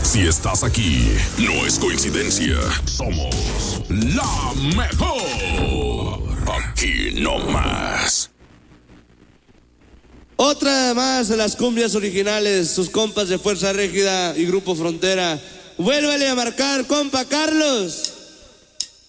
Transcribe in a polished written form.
Si estás aquí, no es coincidencia. Somos la mejor. Aquí no más. Otra más de las cumbias originales, sus compas de Fuerza Régida y Grupo Frontera. Vuélvele a marcar, compa Carlos.